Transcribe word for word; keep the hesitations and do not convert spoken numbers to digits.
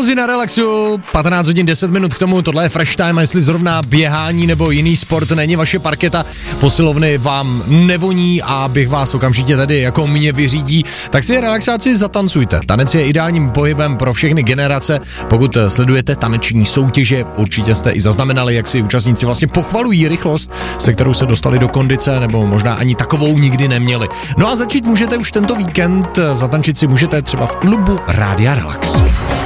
Bluesy na relaxu, patnáct hodin deset minut k tomu, tohle je Fresh Time, a jestli zrovna běhání nebo jiný sport není vaše parketa, posilovny vám nevoní a bych vás okamžitě tady jako mě vyřídí, tak si relaxaci zatancujte. Tanec je ideálním pohybem pro všechny generace. Pokud sledujete taneční soutěže, určitě jste i zaznamenali, jak si účastníci vlastně pochvalují rychlost, se kterou se dostali do kondice, nebo možná ani takovou nikdy neměli. No a začít můžete už tento víkend, zatančit si můžete třeba v klubu Rádia Relax.